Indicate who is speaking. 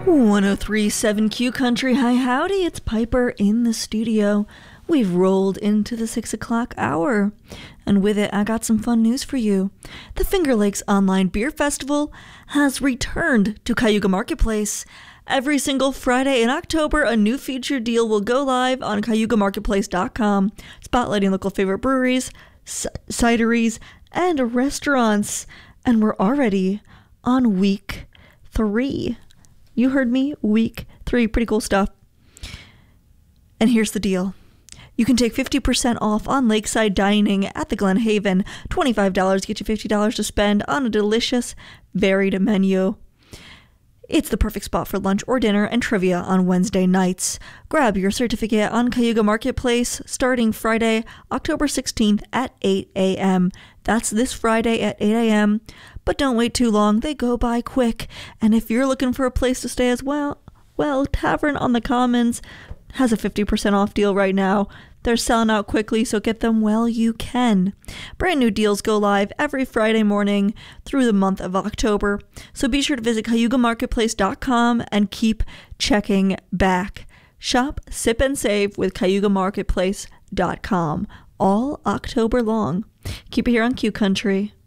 Speaker 1: 1037 Q Country. Hi, howdy. It's Piper in the studio. We've rolled into the 6 o'clock hour. And with it, I got some fun news for you. The Finger Lakes Online Beer Festival has returned to Cayuga Marketplace. Every single Friday in October, a new featured deal will go live on CayugaMarketplace.com, spotlighting local favorite breweries, cideries, and restaurants. And we're already on week 3. You heard me, week 3. Pretty cool stuff. And here's the deal. You can take 50% off on lakeside dining at the Glen Haven. $25 get you $50 to spend on a delicious, varied menu. It's the perfect spot for lunch or dinner and trivia on Wednesday nights. Grab your certificate on Cayuga Marketplace starting Friday, October 16th at 8 a.m. That's this Friday at 8 a.m. But don't wait too long. They go by quick. And if you're looking for a place to stay as well, Tavern on the Commons has a 50% off deal right now. They're selling out quickly, so get them while you can. Brand new deals go live every Friday morning through the month of October. So be sure to visit CayugaMarketplace.com and keep checking back. Shop, sip, and save with CayugaMarketplace.com all October long. Keep it here on Q Country.